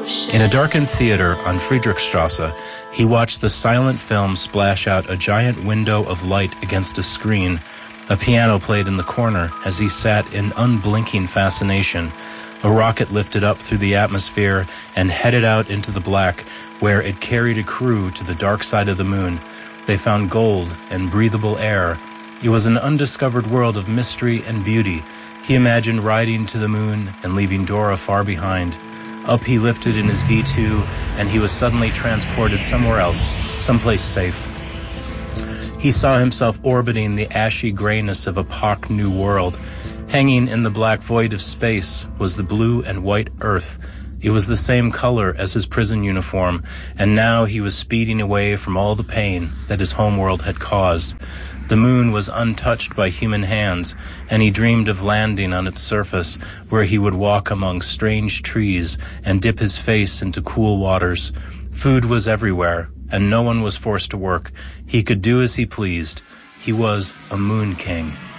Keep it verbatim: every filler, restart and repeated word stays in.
In a darkened theater on Friedrichstrasse, he watched the silent film splash out a giant window of light against a screen. A piano played in the corner as he sat in unblinking fascination. A rocket lifted up through the atmosphere and headed out into the black, where it carried a crew to the dark side of the moon. They found gold and breathable air. It was an undiscovered world of mystery and beauty. He imagined riding to the moon and leaving Dora far behind. Up he lifted in his V two, and he was suddenly transported somewhere else, someplace safe. He saw himself orbiting the ashy grayness of a pock new world. Hanging in the black void of space was the blue and white earth. It was the same color as his prison uniform, and now he was speeding away from all the pain that his homeworld had caused. The moon was untouched by human hands, and he dreamed of landing on its surface, where he would walk among strange trees and dip his face into cool waters. Food was everywhere, and no one was forced to work. He could do as he pleased. He was a moon king.